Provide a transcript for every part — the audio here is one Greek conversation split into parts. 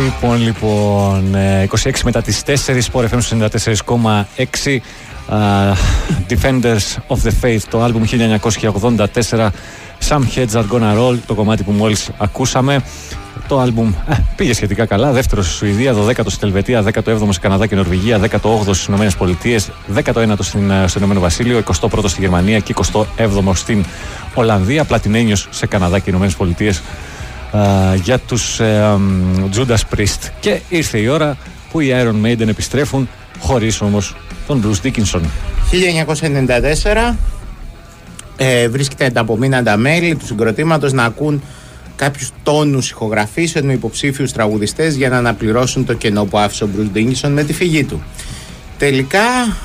Λοιπόν, 26 μετά τις 4, Sport FM 94,6. Defenders of the Faith, το άλμπουμ 1984, Some Heads Are Gonna Roll, το κομμάτι που μόλις ακούσαμε. Το άλμπουμ πήγε σχετικά καλά. Δεύτερο στη Σουηδία, 12ο στην Ελβετία, 17ο στην Καναδά και Νορβηγία, 18ο στις Ηνωμένες Πολιτείες, 19ο στο Ηνωμένο Βασίλειο, 21ο στη Γερμανία και 27ο στην Ολλανδία. Πλατινένιος σε Καναδά και Ηνωμένες Πολιτείες για τους Judas Priest. Και ήρθε η ώρα που οι Iron Maiden επιστρέφουν, χωρίς όμως τον Bruce Dickinson. 1994 βρίσκεται τα απομείναντα μέλη του συγκροτήματος να ακούν κάποιους τόνους ηχογραφήσεων με υποψήφιους τραγουδιστές για να αναπληρώσουν το κενό που άφησε ο Bruce Dickinson με τη φυγή του. Τελικά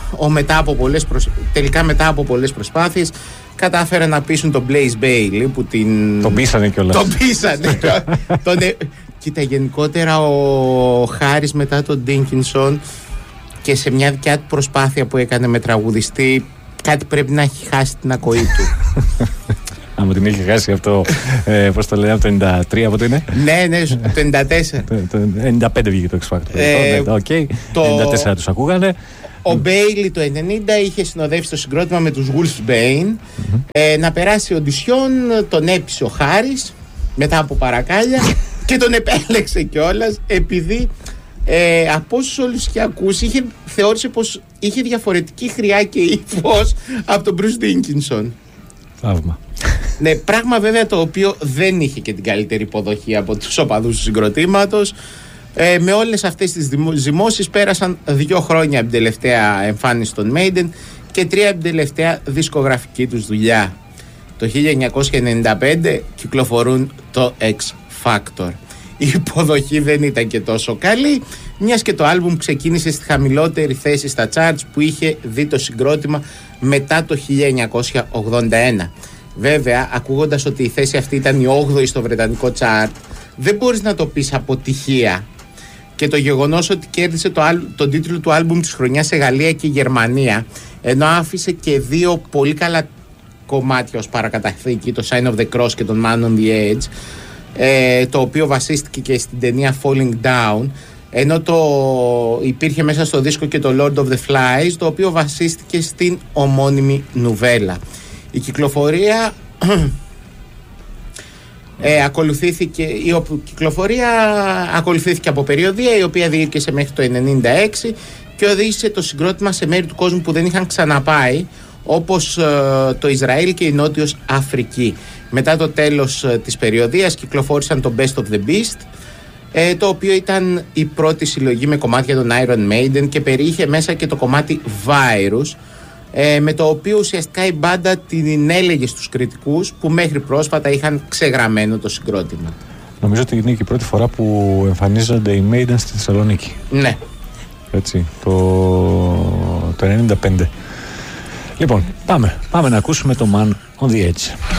μετά από πολλές προσπάθειες κατάφεραν να πείσουν τον Blaze Bayley που τον πείσανε κιόλας. Τον πείσανε. Κοίτα, γενικότερα ο Χάρις μετά τον Dickinson και σε μια δικιά του προσπάθεια που έκανε με τραγουδιστή, κάτι πρέπει να έχει χάσει την ακοή του. Άμα την έχει χάσει αυτό, πώς το λένε, από το 93, από το είναι? Ναι, το 94. Το 95 βγήκε το X Factor. Οκ, 94 τους ακούγανε. Ο Μπέιλι το 90 είχε συνοδεύσει το συγκρότημα με τους Wolfsbane να περάσει οντισιόν, τον έπεισε ο Χάρις μετά από παρακάλια και τον επέλεξε κιόλας επειδή από όσους όλους είχε ακούσει θεώρησε πως είχε διαφορετική χρειά και ύφος από τον Bruce Dickinson. Θαύμα. Ναι, πράγμα βέβαια το οποίο δεν είχε και την καλύτερη υποδοχή από τους οπαδούς του συγκροτήματος. Με όλες αυτές τις ζυμώσεις πέρασαν 2 χρόνια από την τελευταία εμφάνιση των Maiden και 3 από την τελευταία δισκογραφική τους δουλειά. Το 1995 κυκλοφορούν το X Factor. Η υποδοχή δεν ήταν και τόσο καλή, μιας και το άλμπουμ ξεκίνησε στη χαμηλότερη θέση στα charts που είχε δει το συγκρότημα μετά το 1981. Βέβαια, ακούγοντας ότι η θέση αυτή ήταν η 8η στο βρετανικό chart, δεν μπορείς να το πεις αποτυχία. Και το γεγονός ότι κέρδισε τον τίτλο του άλμπουμ της χρονιάς σε Γαλλία και Γερμανία, ενώ άφησε και 2 πολύ καλά κομμάτια ως παρακαταθήκη, το Sign of the Cross και τον Man on the Edge, το οποίο βασίστηκε και στην ταινία Falling Down, ενώ υπήρχε μέσα στο δίσκο και το Lord of the Flies, το οποίο βασίστηκε στην ομώνυμη νουβέλα. Η κυκλοφορία ακολουθήθηκε από περιοδεία η οποία διήρκεσε μέχρι το 1996 και οδήγησε το συγκρότημα σε μέρη του κόσμου που δεν είχαν ξαναπάει, όπως το Ισραήλ και η Νότιος Αφρική. Μετά το τέλος της περιοδίας κυκλοφόρησαν το Best of the Beast, το οποίο ήταν η πρώτη συλλογή με κομμάτια των Iron Maiden και περιείχε μέσα και το κομμάτι Virus, με το οποίο ουσιαστικά η μπάντα την έλεγε στους κριτικούς που μέχρι πρόσφατα είχαν ξεγραμμένο το συγκρότημα. Νομίζω ότι είναι και η πρώτη φορά που εμφανίζονται οι Maiden στη Θεσσαλονίκη. Ναι. Έτσι, το 95. Λοιπόν, πάμε να ακούσουμε το Man on the Edge.